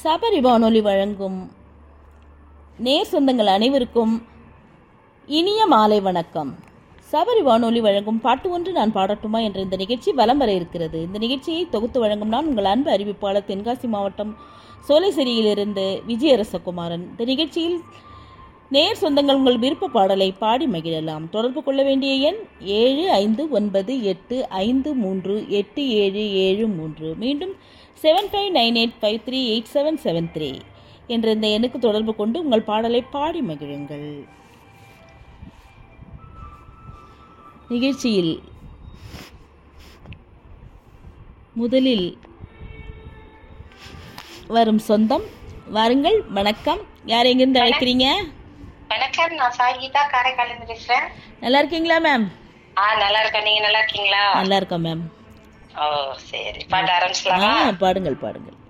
சபரி வானொலி வழங்கும் நேர் சொந்தங்கள் அனைவருக்கும் இனிய மாலை வணக்கம். சபரி வானொலி வழங்கும் பாட்டு ஒன்று நான் பாடட்டுமா என்ற இந்த நிகழ்ச்சி வலம் வர இருக்கிறது. இந்த நிகழ்ச்சியை தொகுத்து வழங்கும் நான் உங்கள் அன்பு அறிவிப்பாளர் தென்காசி மாவட்டம் சோலைசேரியிலிருந்து விஜயரசகுமாரன். இந்த நிகழ்ச்சியில் நேர் சொந்தங்கள் உங்கள் விருப்ப பாடலை பாடி மகிழலாம். தொடர்பு கொள்ள வேண்டிய எண் 7598538773. மீண்டும் 7598538773 என்ற இந்த எண்ணுக்கு தொடர்பு கொண்டு உங்கள் பாடலை பாடி மகிழுங்கள். நிகழ்ச்சியில் முதலில் வரும் சொந்தம், வாருங்கள். வணக்கம். யார் எங்கிருந்து அழைக்கிறீங்க? வணக்கம், நான் சாகிதா காரைக்காலிருந்து பேசுறேன். நல்லா இருக்கீங்களா மேம்? நல்லா இருக்கேன். நீங்க நல்லா இருக்கீங்களா? நல்லா இருக்கோம் மேம். ஓ சரி, பாட்டு ஆரம்பிச்சலாமா? பாடுங்கள் பாடுங்கள்.